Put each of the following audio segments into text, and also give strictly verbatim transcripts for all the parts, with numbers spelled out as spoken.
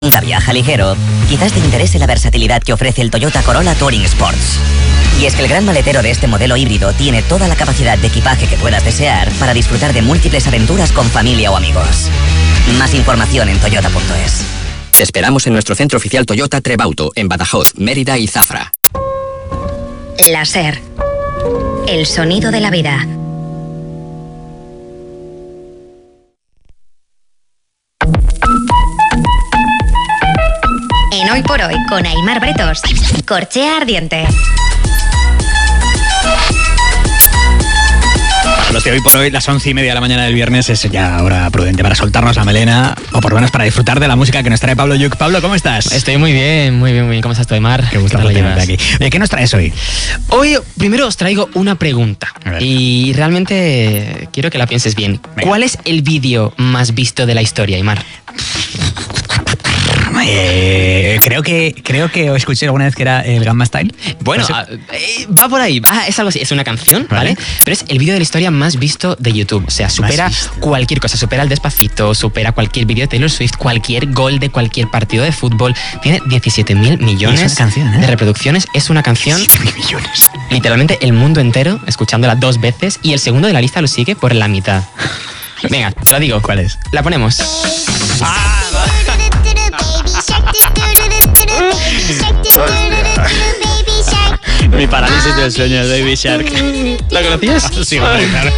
Nunca viaja ligero, quizás te interese la versatilidad que ofrece el Toyota Corolla Touring Sports. Y es que el gran maletero de este modelo híbrido tiene toda la capacidad de equipaje que puedas desear para disfrutar de múltiples aventuras con familia o amigos. Más información en toyota punto es. Te esperamos en nuestro centro oficial Toyota Trebauto, en Badajoz, Mérida y Zafra. Láser. El sonido de la vida. En Hoy por Hoy, con Aimar Bretos, Corchea Ardiente. Los de Hoy por Hoy, las once y media de la mañana del viernes, es ya hora prudente para soltarnos la melena, o por lo menos para disfrutar de la música que nos trae Pablo Lluc. Pablo, ¿cómo estás? Estoy muy bien, muy bien, muy bien. ¿Cómo estás tú, Aimar? Qué gusto tenerte aquí. Oye, ¿qué nos traes hoy? Hoy, primero os traigo una pregunta. Y realmente quiero que la pienses bien. Venga. ¿Cuál es el vídeo más visto de la historia, Aimar? Eh, creo que creo que escuché alguna vez que era el Gamma Style. Bueno, eh, va por ahí, va, es algo así, es una canción, ¿vale? ¿vale? Pero es el vídeo de la historia más visto de YouTube. O sea, supera cualquier cosa, supera el Despacito, supera cualquier vídeo de Taylor Swift, cualquier gol de cualquier partido de fútbol. Tiene diecisiete mil millones canción, ¿eh? de reproducciones. Es una canción. diecisiete mil millones. Literalmente el mundo entero escuchándola dos veces, y el segundo de la lista lo sigue por la mitad. Venga, te lo digo. ¿Cuál es? La ponemos. Ah, Mi parálisis del sueño de Baby Shark. ¿La conocías? Sí, hombre, claro.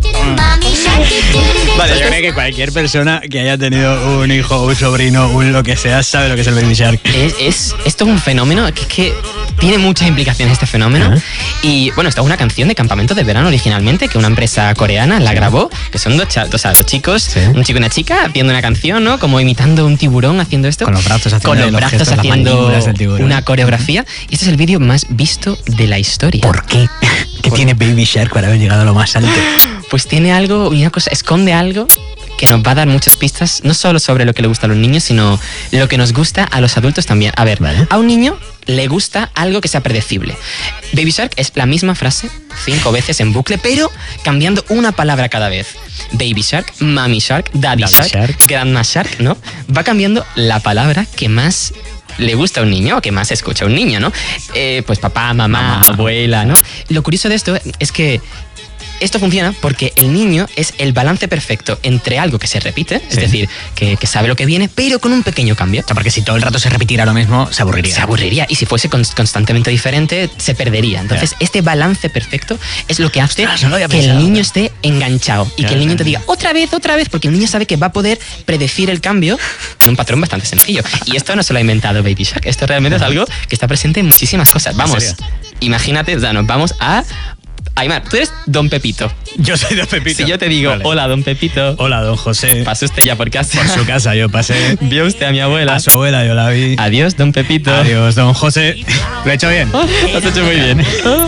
Vale, yo creo que cualquier persona que haya tenido un hijo, un sobrino, un lo que sea, sabe lo que es el Baby Shark. Es, es, esto es un fenómeno que, que tiene muchas implicaciones, este fenómeno. Uh-huh. Y bueno, esta es una canción de campamento de verano originalmente, que una empresa coreana la grabó, que son dos, cha- o sea, dos chicos, sí. un chico y una chica, haciendo una canción, ¿no? Como imitando un tiburón haciendo esto. Con los brazos haciendo, Con los brazos gestos, haciendo una coreografía. Y este es el vídeo más visto de la historia. ¿Por qué? ¿Qué Por... tiene Baby Shark para haber llegado a lo más alto? Pues tiene algo, una cosa, esconde algo que nos va a dar muchas pistas, no solo sobre lo que le gusta a los niños, sino lo que nos gusta a los adultos también. A ver, ¿vale? A un niño le gusta algo que sea predecible. Baby Shark es la misma frase cinco veces en bucle, pero cambiando una palabra cada vez. Baby Shark, Mommy Shark, Daddy, Daddy Shark, Shark, Grandma Shark, ¿no? Va cambiando la palabra que más le gusta a un niño o que más escucha a un niño, ¿no? Eh, pues papá, mamá, mamá, abuela, ¿no? Lo curioso de esto es que esto funciona porque el niño es el balance perfecto entre algo que se repite, es sí. decir, que, que sabe lo que viene, pero con un pequeño cambio. O sea, porque si todo el rato se repitiera lo mismo, se aburriría. Se aburriría, y si fuese constantemente diferente, se perdería. Entonces, yeah. este balance perfecto es lo que hace Ostras, no lo que el niño esté enganchado y yeah, que el niño te diga otra vez, otra vez, porque el niño sabe que va a poder predecir el cambio en un patrón bastante sencillo. Y esto no se lo ha inventado Baby Shark, esto realmente es algo que está presente en muchísimas cosas. Vamos, imagínate, o sea, nos vamos a... Aimar, tú eres Don Pepito. Yo soy Don Pepito. Si yo te digo, vale. Hola, Don Pepito. Hola, Don José. Pasó usted ya por casa. Por su casa yo pasé. Vio usted a mi abuela. A su abuela yo la vi. Adiós, Don Pepito. Adiós, Don José. ¿Lo he hecho bien? Oh, lo has hecho muy bien.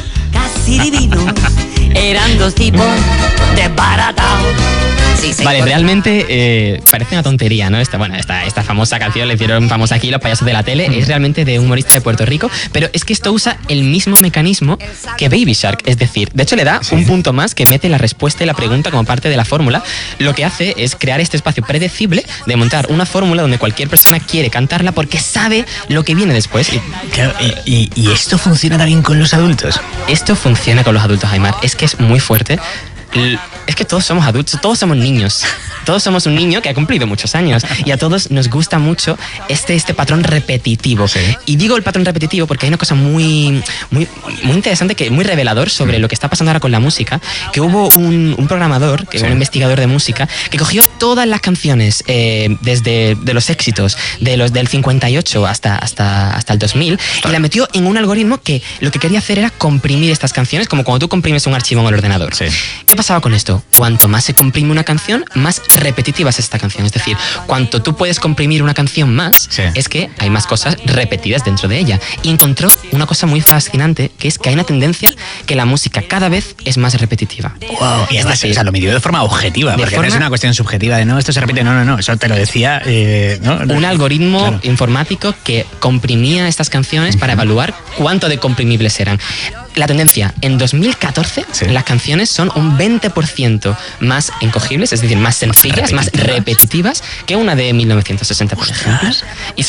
Casi divino. Eran dos tipos desbaratados. Sí, vale, corta. realmente eh, parece una tontería, ¿no? Esta, bueno, esta, esta famosa canción le hicieron famosa aquí los payasos de la tele, mm. es realmente de un humorista de Puerto Rico, pero es que esto usa el mismo mecanismo que Baby Shark, es decir, de hecho le da sí. un punto más que mete la respuesta y la pregunta como parte de la fórmula. Lo que hace es crear este espacio predecible de montar una fórmula donde cualquier persona quiere cantarla porque sabe lo que viene después. Y, claro, y, y, ¿y esto funciona también con los adultos? Esto funciona con los adultos, Aimar, es que es muy fuerte. Es que todos somos adultos, todos somos niños. Todos somos un niño que ha cumplido muchos años y a todos nos gusta mucho este, este patrón repetitivo. Sí. Y digo el patrón repetitivo porque hay una cosa muy, muy, muy interesante, que muy revelador sobre lo que está pasando ahora con la música, que hubo un, un programador, que sí. un investigador de música, que cogió todas las canciones eh, desde de los éxitos de los del cincuenta y ocho hasta, hasta, hasta el dos mil y la metió en un algoritmo que lo que quería hacer era comprimir estas canciones, como cuando tú comprimes un archivo en el ordenador. Sí. ¿Qué pasaba con esto? Cuanto más se comprime una canción, más repetitiva es esta canción. Es decir, cuanto tú puedes comprimir una canción más, sí. es que hay más cosas repetidas dentro de ella. Y encontró una cosa muy fascinante, que es que hay una tendencia que la música cada vez es más repetitiva. Wow. Y además, o sea, lo midió de forma objetiva, de porque forma... no es una cuestión subjetiva de no, esto se repite, no, no, no, eso te lo decía. Eh, ¿no? Un algoritmo claro. informático que comprimía estas canciones uh-huh. para evaluar cuánto de comprimibles eran. La tendencia, en dos mil catorce, sí. las canciones son un veinte por ciento más encogibles, es decir, más sencillas, más repetitivas que una de mil novecientos sesenta, por ejemplo. Y